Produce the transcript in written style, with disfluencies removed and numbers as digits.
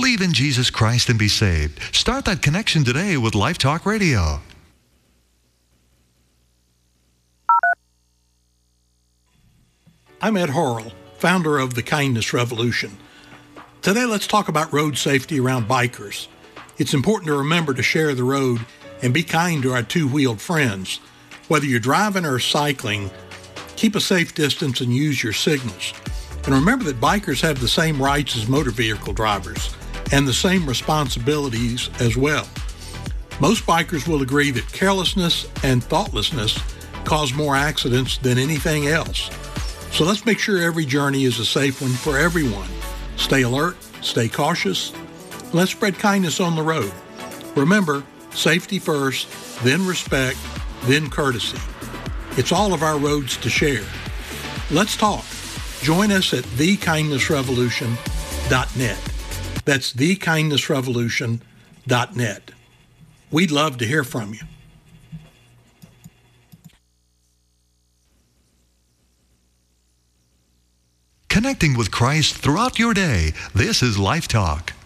Believe in Jesus Christ and be saved. Start that connection today with Life Talk Radio. I'm Ed Horrell, founder of the Kindness Revolution. Today, let's talk about road safety around bikers. It's important to remember to share the road and be kind to our two-wheeled friends. Whether you're driving or cycling, keep a safe distance and use your signals. And remember that bikers have the same rights as motor vehicle drivers and the same responsibilities as well. Most bikers will agree that carelessness and thoughtlessness cause more accidents than anything else. So let's make sure every journey is a safe one for everyone. Stay alert, stay cautious. Let's spread kindness on the road. Remember, safety first, then respect, then courtesy. It's all of our roads to share. Let's talk. Join us at thekindnessrevolution.net. That's thekindnessrevolution.net. We'd love to hear from you. Connecting with Christ throughout your day. This is Life Talk.